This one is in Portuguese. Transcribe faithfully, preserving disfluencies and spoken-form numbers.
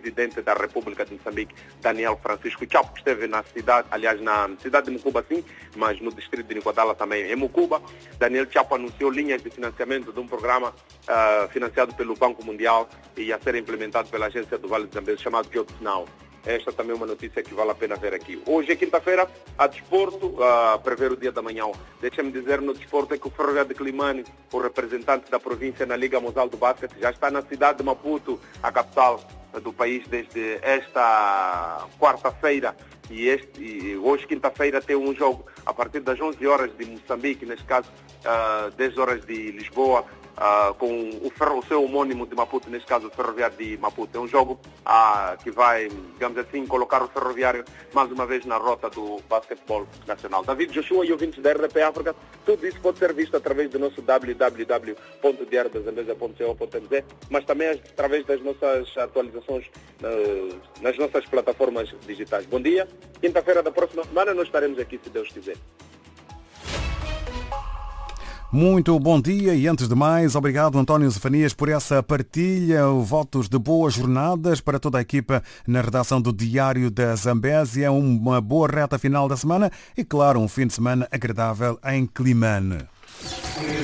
presidente da República de Moçambique, Daniel Francisco Chapo, que esteve na cidade, aliás, na cidade de Mucuba, sim, mas no distrito de Nicoadala também, em Mucuba. Daniel Chapo anunciou linhas de financiamento de um programa uh, financiado pelo Banco Mundial e a ser implementado pela agência do Vale do Zambeze, chamado Jobs Now. Esta também é uma notícia que vale a pena ver aqui. Hoje é quinta-feira, a desporto, uh, prever o dia da manhã. Deixa-me dizer no desporto é que o Ferroviário de Climane, o representante da província na Liga Mundial do Basquete, já está na cidade de Maputo, a capital do país, desde esta quarta-feira. E, este, e hoje, quinta-feira, tem um jogo a partir das onze horas de Moçambique, neste caso, uh, dez horas de Lisboa, Uh, com o, ferro, o seu homônimo de Maputo, neste caso o Ferroviário de Maputo. É um jogo uh, que vai, digamos assim, colocar o Ferroviário mais uma vez na rota do basquetebol nacional. David Joshua e ouvintes da R D P África, tudo isso pode ser visto através do nosso w w w ponto diário da zambeza ponto co ponto m z, mas também através das nossas atualizações uh, nas nossas plataformas digitais. Bom dia, quinta-feira da próxima semana nós estaremos aqui, se Deus quiser. Muito bom dia e, antes de mais, obrigado António Zefanias por essa partilha, votos de boas jornadas para toda a equipa na redação do Diário da Zambésia, uma boa reta final da semana e, claro, um fim de semana agradável em Climane.